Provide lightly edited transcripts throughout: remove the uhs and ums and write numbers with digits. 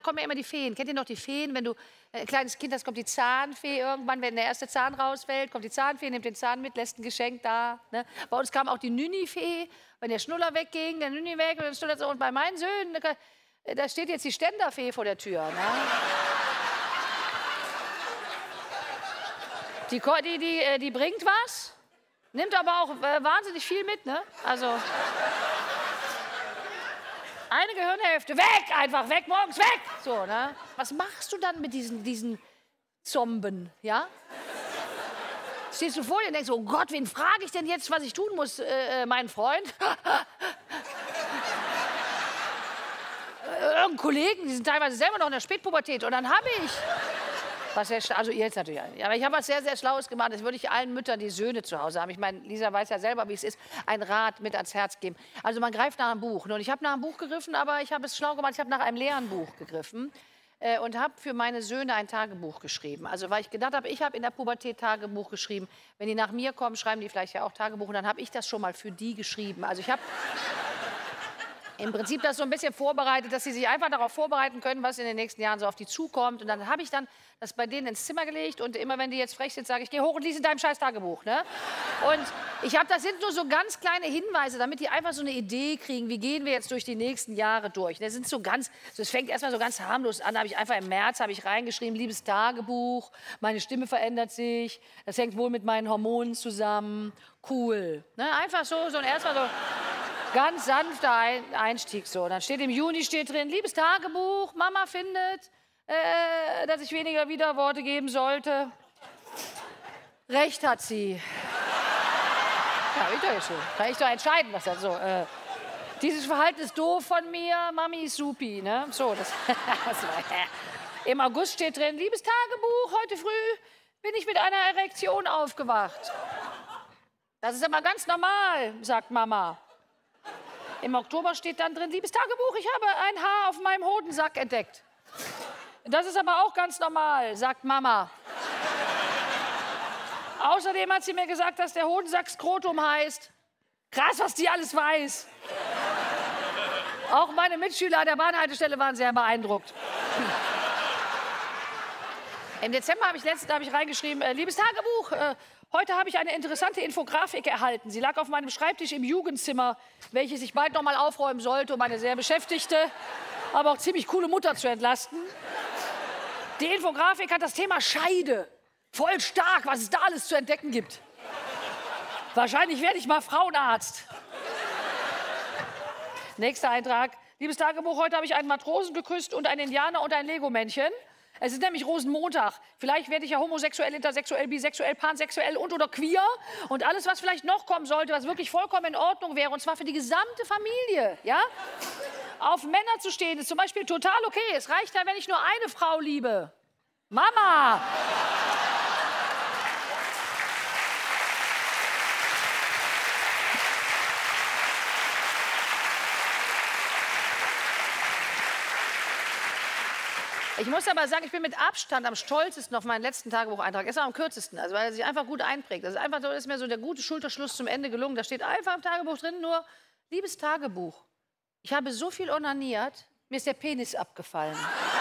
kommen ja immer die Feen. Kennt ihr noch die Feen? Wenn du ein kleines Kind hast, kommt die Zahnfee irgendwann. Wenn der erste Zahn rausfällt, kommt die Zahnfee, nimmt den Zahn mit, lässt ein Geschenk da. Ne? Bei uns kam auch die Nünni-Fee. Wenn der Schnuller wegging, der Nünni weg und dann Schnuller so. Und bei meinen Söhnen, da steht jetzt die Ständerfee vor der Tür. Ne? Die bringt was, nimmt aber auch wahnsinnig viel mit. Ne? Also eine Gehirnhälfte, weg, einfach weg, morgens weg. So, ne? Was machst du dann mit diesen Zomben, ja? Stehst du vor dir und denkst, oh Gott, wen frage ich denn jetzt, was ich tun muss, mein Freund? Irgendeinen Kollegen, die sind teilweise selber noch in der Spätpubertät. Und dann habe ich, also ihr jetzt natürlich, aber ich habe was sehr, sehr Schlaues gemacht. Das würde ich allen Müttern, die Söhne zu Hause haben. Ich meine, Lisa weiß ja selber, wie es ist, ein Rat mit ans Herz geben. Also man greift nach einem Buch. Und ich habe nach einem Buch gegriffen, aber ich habe es schlau gemacht. Ich habe nach einem leeren Buch gegriffen und habe für meine Söhne ein Tagebuch geschrieben. Also weil ich gedacht habe, ich habe in der Pubertät Tagebuch geschrieben. Wenn die nach mir kommen, schreiben die vielleicht ja auch Tagebuch. Und dann habe ich das schon mal für die geschrieben. Also ich habe im Prinzip das so ein bisschen vorbereitet, dass sie sich einfach darauf vorbereiten können, was in den nächsten Jahren so auf die zukommt. Und dann habe ich dann das bei denen ins Zimmer gelegt und immer, wenn die jetzt frech sind, sage ich, geh hoch und lies in deinem scheiß Tagebuch. Ne? Und das sind nur so ganz kleine Hinweise, damit die einfach so eine Idee kriegen, wie gehen wir jetzt durch die nächsten Jahre durch. Das sind so ganz, es fängt erstmal so ganz harmlos an, habe ich einfach im März reingeschrieben, liebes Tagebuch, meine Stimme verändert sich, das hängt wohl mit meinen Hormonen zusammen, cool. Ne? Einfach so erstmal so ganz sanfter Einstieg so. Dann steht im Juni drin, liebes Tagebuch, Mama findet, dass ich weniger Widerworte geben sollte. Recht hat sie. Ja, kann ich doch entscheiden, was das so. Dieses Verhalten ist doof von mir, Mami ist supi. Ne? So, Im August steht drin, liebes Tagebuch, heute früh bin ich mit einer Erektion aufgewacht. Das ist aber ganz normal, sagt Mama. Im Oktober steht dann drin, liebes Tagebuch, ich habe ein Haar auf meinem Hodensack entdeckt. Das ist aber auch ganz normal, sagt Mama. Außerdem hat sie mir gesagt, dass der Hodensack Skrotum heißt. Krass, was die alles weiß. Auch meine Mitschüler an der Bahnhaltestelle waren sehr beeindruckt. Im Dezember habe ich reingeschrieben, liebes Tagebuch, heute habe ich eine interessante Infografik erhalten. Sie lag auf meinem Schreibtisch im Jugendzimmer, welches ich bald noch mal aufräumen sollte, um eine sehr beschäftigte, aber auch ziemlich coole Mutter zu entlasten. Die Infografik hat das Thema Scheide. Voll stark, was es da alles zu entdecken gibt. Wahrscheinlich werde ich mal Frauenarzt. Nächster Eintrag. Liebes Tagebuch, heute habe ich einen Matrosen geküsst und einen Indianer und ein Lego-Männchen. Es ist nämlich Rosenmontag. Vielleicht werde ich ja homosexuell, intersexuell, bisexuell, pansexuell und oder queer. Und alles, was vielleicht noch kommen sollte, was wirklich vollkommen in Ordnung wäre, und zwar für die gesamte Familie, ja? Auf Männer zu stehen ist zum Beispiel total okay. Es reicht ja, wenn ich nur eine Frau liebe. Mama! Ich muss aber sagen, ich bin mit Abstand am stolzesten auf meinen letzten Tagebucheintrag. Ist auch am kürzesten, also weil er sich einfach gut einprägt. Das ist einfach so, ist mir so der gute Schulterschluss zum Ende gelungen. Da steht einfach im Tagebuch drin nur, liebes Tagebuch, ich habe so viel onaniert, mir ist der Penis abgefallen.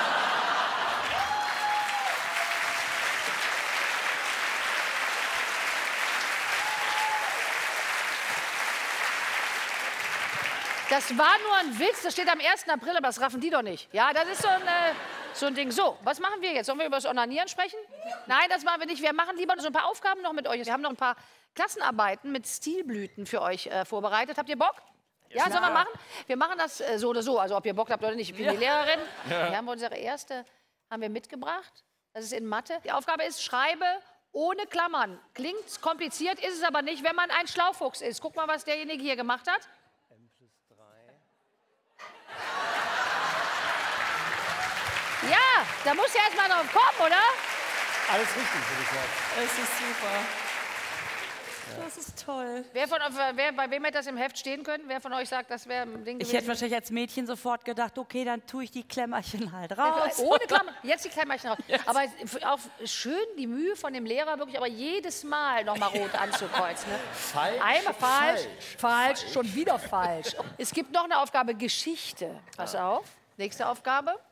Das war nur ein Witz, das steht am 1. April, aber das raffen die doch nicht. Ja, das ist so ein Ding. So, was machen wir jetzt? Sollen wir über das Onanieren sprechen? Nein, das machen wir nicht. Wir machen lieber so ein paar Aufgaben noch mit euch. Wir haben noch ein paar Klassenarbeiten mit Stilblüten für euch vorbereitet. Habt ihr Bock? Ja, sollen wir machen? Wir machen das so oder so. Also ob ihr Bock habt oder nicht. Ich bin die Lehrerin. Wir haben unsere erste mitgebracht. Das ist in Mathe. Die Aufgabe ist, schreibe ohne Klammern. Klingt kompliziert, ist es aber nicht, wenn man ein Schlaufuchs ist. Guck mal, was derjenige hier gemacht hat. Ja, da muss ja erst mal drauf kommen, oder? Alles richtig, würde ich sagen. Es ist super. Ja. Das ist toll. Bei wem hätte das im Heft stehen können? Wer von euch sagt, das wäre ein Ding gewesen? Ich hätte wahrscheinlich als Mädchen sofort gedacht, okay, dann tue ich die Klemmerchen halt raus. Ohne Klammer, jetzt die Klemmerchen raus. Yes. Aber auch schön die Mühe von dem Lehrer, wirklich, aber jedes Mal noch mal rot anzukreuzen. Ne? Falsch, einmal falsch, schon wieder falsch. Es gibt noch eine Aufgabe, Geschichte. Pass auf, nächste Aufgabe.